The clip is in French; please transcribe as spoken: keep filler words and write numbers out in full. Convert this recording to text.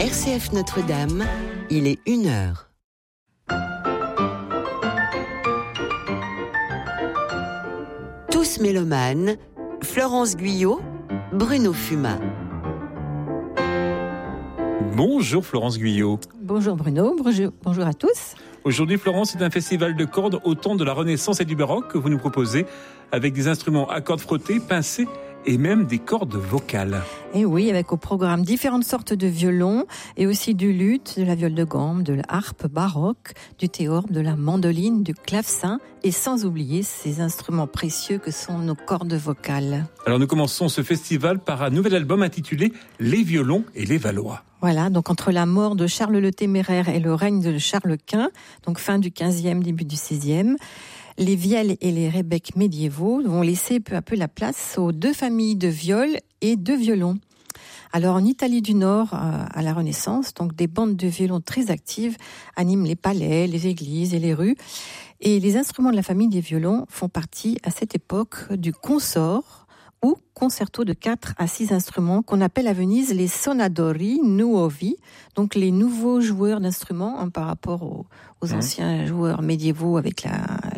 R C F Notre-Dame, il est une heure. Tous mélomanes, Florence Guyot, Bruno Fumat. Bonjour Florence Guyot. Bonjour Bruno, bonjour, bonjour à tous. Aujourd'hui Florence, c'est un festival de cordes au temps de la Renaissance et du Baroque que vous nous proposez avec des instruments à cordes frottées, pincées et même des cordes vocales. Et oui, avec au programme différentes sortes de violons et aussi du luth, de la viole de gambe, de la harpe baroque, du théorbe, de la mandoline, du clavecin et sans oublier ces instruments précieux que sont nos cordes vocales. Alors nous commençons ce festival par un nouvel album intitulé Les violons et les Valois. Voilà, donc entre la mort de Charles le Téméraire et le règne de Charles Quint, donc fin du quinzième, début du seizième, les vielles et les rebec médiévaux vont laisser peu à peu la place aux deux familles de viols et de violons. Alors en Italie du Nord, à la Renaissance, donc des bandes de violons très actives animent les palais, les églises et les rues. Et les instruments de la famille des violons font partie à cette époque du consort, ou concerto de quatre à six instruments qu'on appelle à Venise les sonadori nuovi, donc les nouveaux joueurs d'instruments hein, par rapport aux, aux mmh. anciens joueurs médiévaux avec la,